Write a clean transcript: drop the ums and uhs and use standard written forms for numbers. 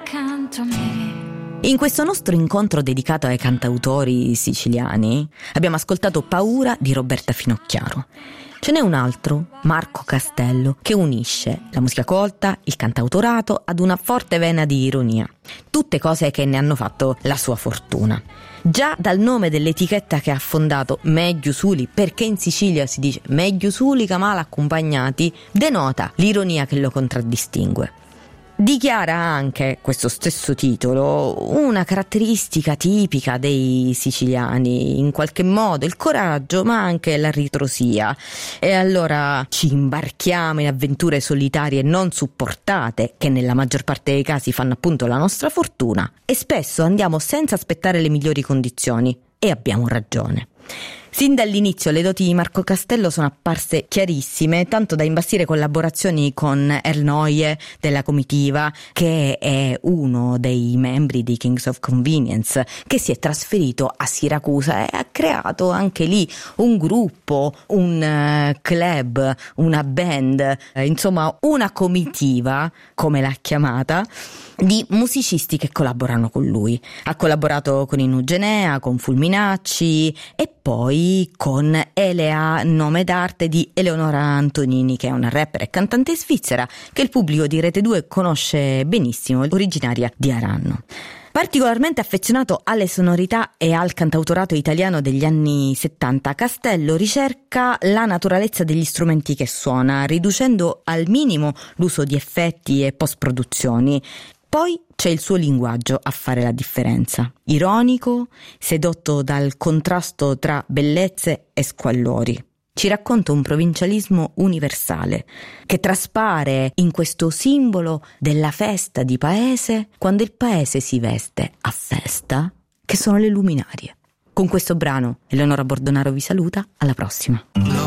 accanto a me. In questo nostro incontro dedicato ai cantautori siciliani abbiamo ascoltato Paura di Roberta Finocchiaro. Ce n'è un altro, Marco Castello, che unisce la musica colta, il cantautorato ad una forte vena di ironia. Tutte cose che ne hanno fatto la sua fortuna. Già dal nome dell'etichetta che ha fondato, Meglio Suli, perché in Sicilia si dice Meglio Suli Camala accompagnati, denota l'ironia che lo contraddistingue. Dichiara anche questo stesso titolo una caratteristica tipica dei siciliani, in qualche modo il coraggio ma anche la ritrosia. E allora ci imbarchiamo in avventure solitarie non supportate, che nella maggior parte dei casi fanno appunto la nostra fortuna, e spesso andiamo senza aspettare le migliori condizioni, e abbiamo ragione. Sin dall'inizio le doti di Marco Castello sono apparse chiarissime, tanto da imbastire collaborazioni con Ernoie della Comitiva, che è uno dei membri di Kings of Convenience, che si è trasferito a Siracusa e ha creato anche lì un gruppo, un club, una band, insomma una comitiva, come l'ha chiamata, di musicisti che collaborano con lui. Ha collaborato con Inugenea, con Fulminacci e poi con Elea, nome d'arte di Eleonora Antonini, che è una rapper e cantante svizzera che il pubblico di Rete 2 conosce benissimo, originaria di Aranno. Particolarmente affezionato alle sonorità e al cantautorato italiano degli anni 70, Castello ricerca la naturalezza degli strumenti che suona, riducendo al minimo l'uso di effetti e post-produzioni. Poi c'è il suo linguaggio a fare la differenza, ironico, sedotto dal contrasto tra bellezze e squallori. Ci racconta un provincialismo universale che traspare in questo simbolo della festa di paese, quando il paese si veste a festa, che sono le luminarie. Con questo brano Eleonora Bordonaro vi saluta, alla prossima.